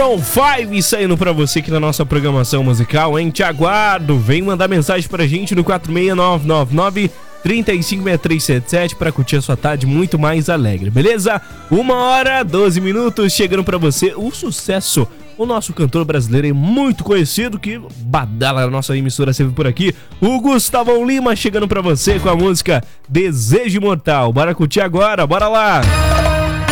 Maroon 5 saindo pra você aqui na nossa programação musical, hein? Te aguardo, vem mandar mensagem pra gente no 46999 356377 pra curtir a sua tarde muito mais alegre, beleza? 1h12, chegando pra você o sucesso. O nosso cantor brasileiro é muito conhecido, que badala na nossa emissora sempre por aqui, o Gustavão Lima, chegando pra você com a música Desejo Imortal. Bora curtir agora, bora lá!